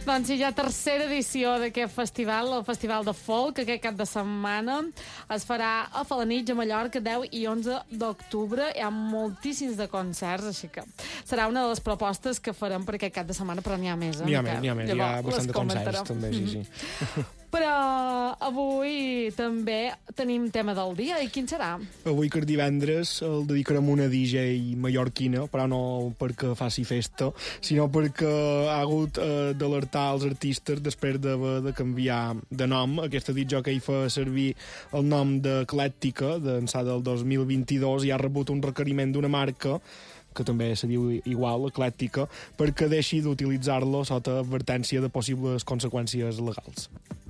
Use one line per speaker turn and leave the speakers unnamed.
Doncs sí, ja tercera edició d'aquest festival, el Festival de Folk, aquest cap de setmana. Es farà a Felanitx, a Mallorca, 10 i 11 d'octubre. Hi ha moltíssims de concerts, així que serà una de les propostes que farem per aquest cap de setmana, però n'hi ha més.
N'hi ha més, hi ha bastant de concerts, també, sí.
Però avui també tenim tema del dia, i quin serà?
Avui, que és divendres, el dedicarem a una DJ mallorquina, però no perquè faci festa, sinó perquè ha hagut d'alertar els artistes després d'haver de canviar de nom. Aquesta DJ fa servir el nom d'Eclèctica, d'ençà del 2022, i ha rebut un requeriment d'una marca que també se diu igual, Eclèctica, perquè deixi d'utilitzar-lo sota advertència de possibles conseqüències legals.